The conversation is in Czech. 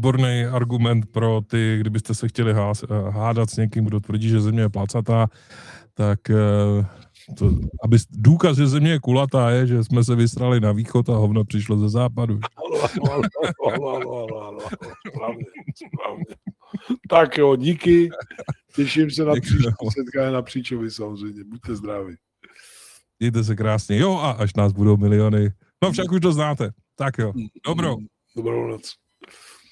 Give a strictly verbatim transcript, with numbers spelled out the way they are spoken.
výborný argument pro ty, kdybyste se chtěli hás, hádat s někým, kdo tvrdí, že země je placatá, tak to, aby důkaz, že země je kulatá, je, že jsme se vysrali na východ a hovno přišlo ze západu. Tak jo, díky. Těším se na příští setkání na Příčovi samozřejmě. Buďte zdraví. Mějte se krásně. Jo, a až nás budou miliony. No však už to znáte. Tak jo. Dobrou. Dobrou noc.